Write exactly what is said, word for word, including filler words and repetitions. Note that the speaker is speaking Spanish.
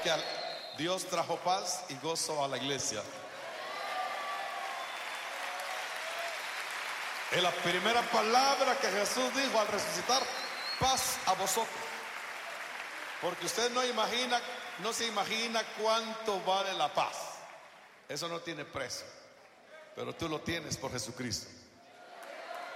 Porque Dios trajo paz y gozo a la iglesia. Es la primera palabra que Jesús dijo al resucitar: paz a vosotros. Porque usted no imagina, no se imagina cuánto vale la paz. Eso no tiene precio, pero tú lo tienes por Jesucristo.